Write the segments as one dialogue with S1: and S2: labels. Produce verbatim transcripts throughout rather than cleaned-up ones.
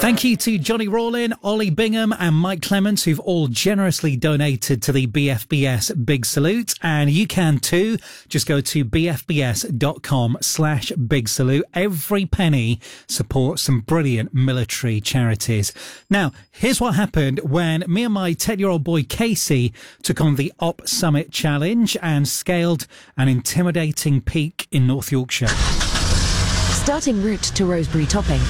S1: Thank you to Johnny Rawlin, Ollie Bingham and Mike Clements, who've all generously donated to the B F B S Big Salute. And you can too. Just go to bfbs.com slash big salute. Every penny supports some brilliant military charities. Now, here's what happened when me and my ten-year-old boy Casey took on the Op Summit Challenge and scaled an intimidating peak in North Yorkshire.
S2: Starting route to Rosebery Topping.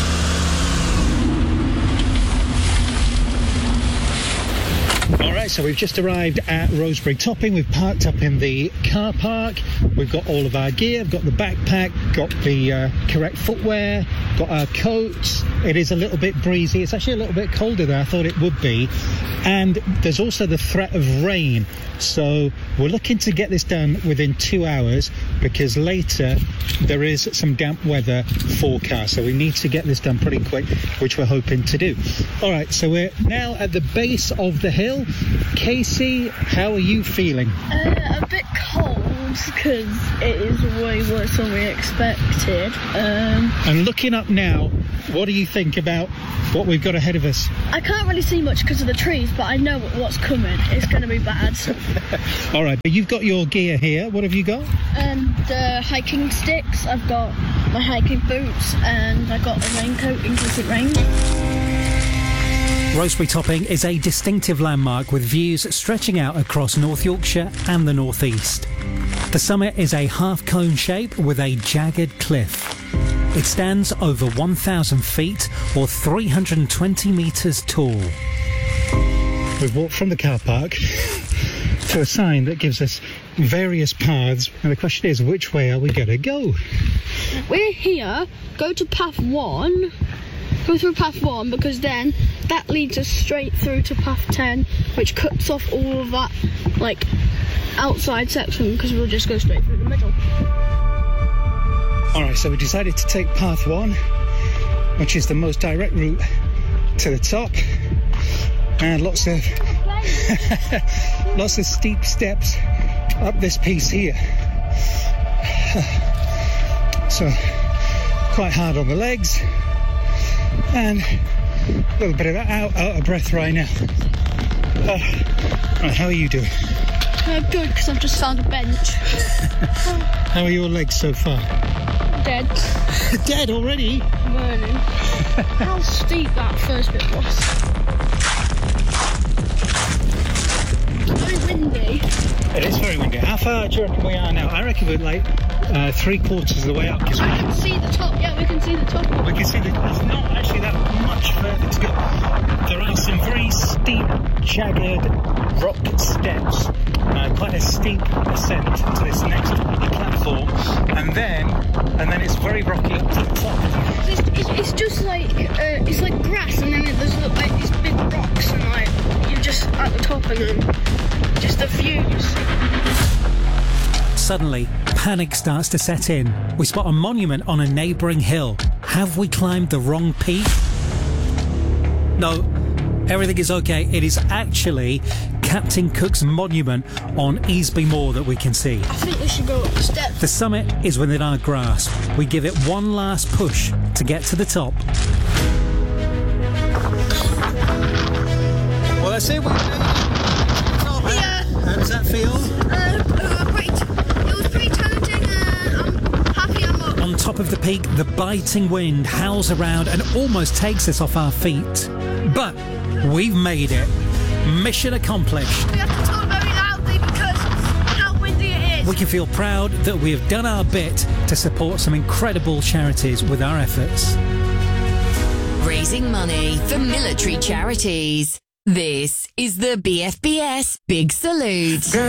S1: All right, so we've just arrived at Rosebery Topping. We've parked up in the car park. We've got all of our gear. We've got the backpack, got the uh, correct footwear, got our coats. It is a little bit breezy. It's actually a little bit colder than I thought it would be. And there's also the threat of rain. So we're looking to get this done within two hours because later there is some damp weather forecast. So we need to get this done pretty quick, which we're hoping to do. All right, so we're now at the base of the hill. Casey, how are you feeling?
S3: Uh, a bit cold because it is way worse than we expected. Um,
S1: and looking up now, what do you think about what we've got ahead of us?
S3: I can't really see much because of the trees, but I know what's coming. It's going to be bad.
S1: All right, but you've got your gear here. What have you got?
S3: Um, the hiking sticks. I've got my hiking boots, and I got a raincoat in case it rains.
S1: Rosebery Topping is a distinctive landmark with views stretching out across North Yorkshire and the North East. The summit is a half-cone shape with a jagged cliff. It stands over one thousand feet or three hundred twenty metres tall. We've walked from the car park to a sign that gives us various paths, and the question is, which way are we going to go?
S3: We're here. Go to path one. Go through path one because then that leads us straight through to path ten, which cuts off all of that like outside section because we'll just go straight through the middle.
S1: Alright, so we decided to take path one, which is the most direct route to the top, and lots of lots of steep steps up this piece here. So quite hard on the legs. And a little bit of out, out of breath right now. Uh, right, how are you doing?
S3: Uh, good, because I've just found a bench.
S1: How are your legs so far?
S3: Dead.
S1: Dead already?
S3: Burning. How steep that first bit was. Very windy.
S1: It is very windy. How far do you reckon we are now? I reckon we're like uh, three quarters of the way up. Cause
S3: I
S1: we
S3: can see the top. Yeah, we can see the top.
S1: We can see that there's not actually that much further to go. There are some very steep, jagged rock steps. Uh, quite a steep ascent to this next platform, and then and then it's very rocky up to the top.
S3: It's, it's, it's just like uh, it's like grass, and then there's like these big rocks, and like you're just at the top, and then just the views.
S1: Suddenly, panic starts to set in. We spot a monument on a neighbouring hill. Have we climbed the wrong peak? No, everything is okay. It is actually Captain Cook's monument on Easby Moor that we can see.
S3: I think we should go up the steps.
S1: The summit is within our grasp. We give it one last push to get to the top. Well, that's it. We're top.
S3: Yeah.
S1: How does that feel?
S3: Uh, uh, great. It was pretty challenging, and I'm happy I'm up.
S1: On top of the peak, the biting wind howls around and almost takes us off our feet. But we've made it. Mission accomplished.
S3: We have to talk very loudly because of how windy it is.
S1: We can feel proud that we have done our bit to support some incredible charities with our efforts.
S2: Raising money for military charities. This is the B F B S Big Salute.